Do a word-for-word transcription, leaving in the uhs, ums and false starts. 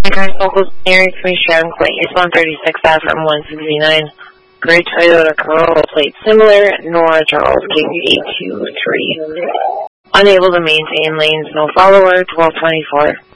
current local area three Sharon Quay, East one thirty-six Ave from one sixty-nine. Gray Toyota Corolla plate similar, Nora Charles, K P eight two three. Unable to maintain lanes, no follower, twelve twenty-four.